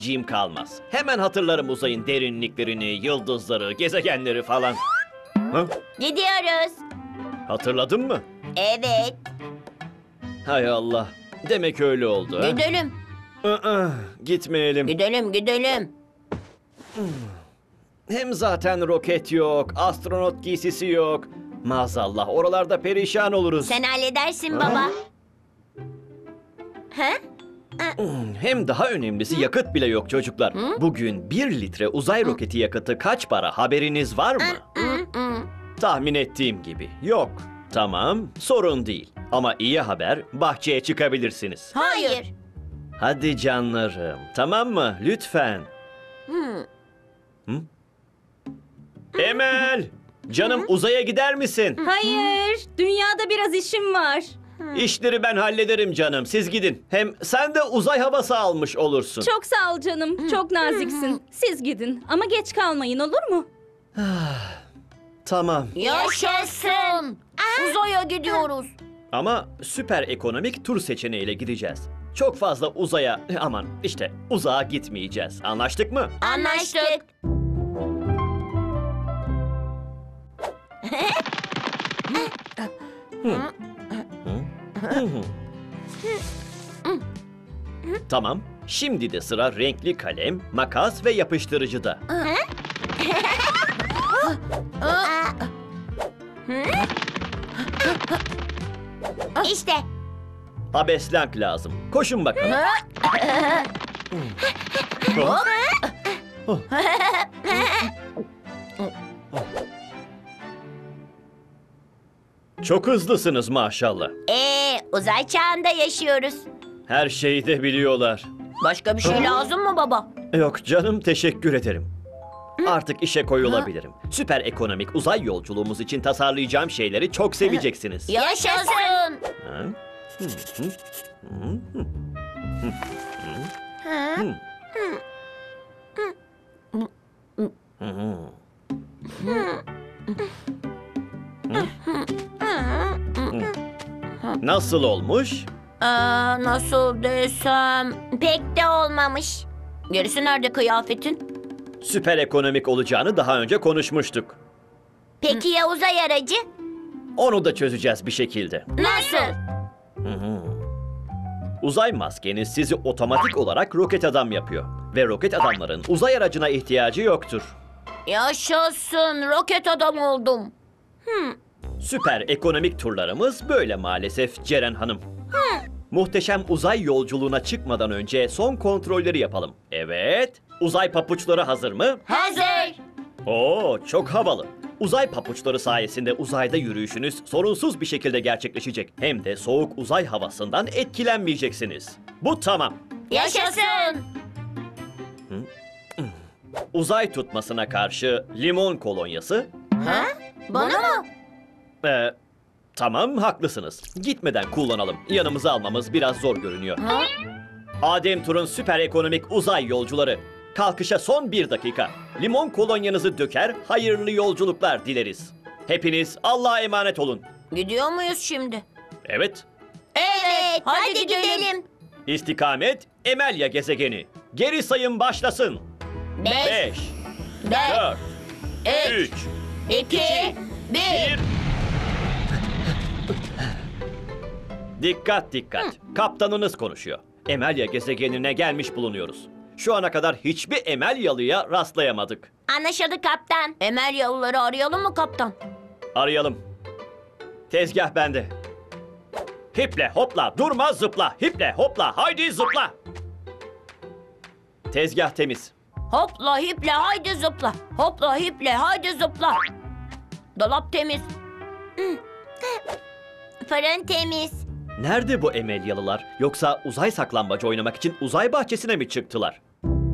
cim kalmaz. Hemen hatırlarım uzayın derinliklerini, yıldızları, gezegenleri falan. Ha? Gidiyoruz. Hatırladın mı? Evet. Hay Allah. Demek öyle oldu ha? Gidelim. Gitmeyelim. Gidelim. Hem zaten roket yok, astronot giysisi yok. Maazallah oralarda perişan oluruz. Sen halledersin baba. Ha? Hem daha önemlisi yakıt bile yok çocuklar. Bugün 1 litre uzay roketi yakıtı kaç para haberiniz var mı? Tahmin ettiğim gibi yok. Tamam, sorun değil. Ama iyi haber, bahçeye çıkabilirsiniz. Hayır. Hadi canlarım, tamam mı? Lütfen. Emel! Canım uzaya gider misin? Hayır, dünyada biraz işim var. İşleri ben hallederim canım, siz gidin. Hem sen de uzay havası almış olursun. Çok sağ ol canım, çok naziksin. Siz gidin ama geç kalmayın, olur mu? Tamam. Yaşasın. Uzaya gidiyoruz. Ama süper ekonomik tur seçeneğiyle gideceğiz. Çok fazla uzaya, aman işte uzağa gitmeyeceğiz. Anlaştık mı? Anlaştık. Tamam. Şimdi de sıra renkli kalem, makas ve yapıştırıcıda. İşte. Abeslenk lazım. Koşun bakalım. Çok hızlısınız maşallah. Uzay çağında yaşıyoruz. Her şeyi de biliyorlar. Başka bir şey lazım mı baba? Yok canım, teşekkür ederim. Artık işe koyulabilirim. Süper ekonomik uzay yolculuğumuz için tasarlayacağım şeyleri çok seveceksiniz. Yaşasın. Ha? Nasıl olmuş? Nasıl desem pek de olmamış. Gerisi nerede kıyafetin? Süper ekonomik olacağını daha önce konuşmuştuk. Peki ya uzay aracı? Onu da çözeceğiz bir şekilde. Nasıl? Uzay maskeniz sizi otomatik olarak roket adam yapıyor. Ve roket adamların uzay aracına ihtiyacı yoktur. Yaşasın, roket adam oldum. Süper ekonomik turlarımız böyle maalesef Ceren Hanım. Muhteşem uzay yolculuğuna çıkmadan önce son kontrolleri yapalım. Evet, uzay papuçları hazır mı? Hazır. Oo, çok havalı. Uzay papuçları sayesinde uzayda yürüyüşünüz sorunsuz bir şekilde gerçekleşecek. Hem de soğuk uzay havasından etkilenmeyeceksiniz. Bu tamam. Yaşasın. Uzay tutmasına karşı limon kolonyası. Ha? Bana mı? Tamam, haklısınız. Gitmeden kullanalım. Yanımıza almamız biraz zor görünüyor. Ha? Adem Tur'un süper ekonomik uzay yolcuları. Kalkışa son 1 dakika. Limon kolonyanızı döker, hayırlı yolculuklar dileriz. Hepiniz Allah'a emanet olun. Gidiyor muyuz şimdi? Evet, Evet, hadi gidelim. istikamet Emelya gezegeni. Geri sayım başlasın. 5, 4, 3, 2, 1. 1. Dikkat dikkat. Kaptanınız konuşuyor. Emelya gezegenine gelmiş bulunuyoruz. Şu ana kadar hiçbir Emelyalı'ya rastlayamadık. Anlaşıldı kaptan. Emelyalıları arayalım mı kaptan? Arayalım. Tezgah bende. Hiple hopla, durma zıpla. Hiple hopla, haydi zıpla. Tezgah temiz. Hopla hiple haydi zıpla. Hopla hiple haydi zıpla. Dolap temiz. Fırın temiz. Nerede bu Emelyalılar? Yoksa uzay saklambaç oynamak için uzay bahçesine mi çıktılar?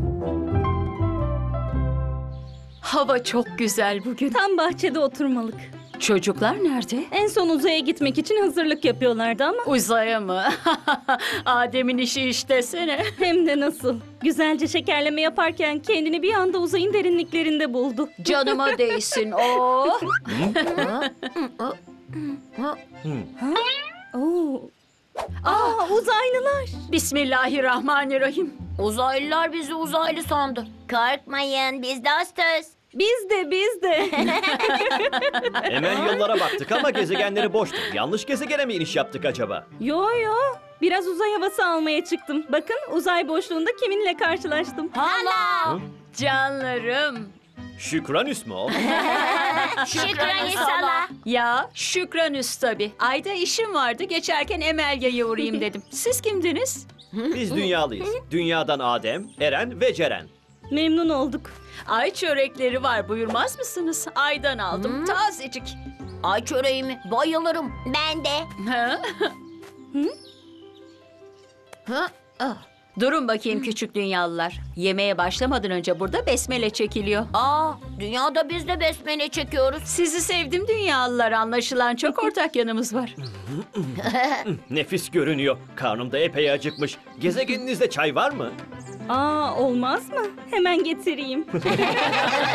Hava çok güzel bugün. Tam bahçede oturmalık. Çocuklar nerede? En son uzaya gitmek için hazırlık yapıyorlardı ama Uzaya mı? Adem'in işi iş desene. hem de nasıl. Güzelce şekerleme yaparken kendini bir anda uzayın derinliklerinde buldu. Canıma değsin. Oh. Oo. Uzaylılar. Bismillahirrahmanirrahim. Uzaylılar bizi uzaylı sandı. Korkmayın biz dostuz. Biz de. Hemen yıllara baktık ama gezegenleri boştu. Yanlış gezegene mi iniş yaptık acaba? Yo. Biraz uzay havası almaya çıktım. Bakın uzay boşluğunda kiminle karşılaştım. Hala. Canlarım. Şükranüs mü o? Şükran sana. Ya Şükranüs tabii. Ayda işim vardı. Geçerken Emelya'ya uğrayayım dedim. Siz kimdiniz? Biz dünyalıyız. Dünyadan Adem, Eren ve Ceren. Memnun olduk. Ay çörekleri var, buyurmaz mısınız? Aydan aldım, tazecik. Ay çöreği mi? Bayılırım. Ben de. Ha? Ha? Ah. Durun bakayım küçük dünyalılar. Yemeğe başlamadan önce burada besmele çekiliyor. Dünyada biz de besmele çekiyoruz. Sizi sevdim dünyalılar, anlaşılan çok ortak yanımız var. Nefis görünüyor. Karnım da epey acıkmış. Gezegeninizde çay var mı? Olmaz mı? Hemen getireyim.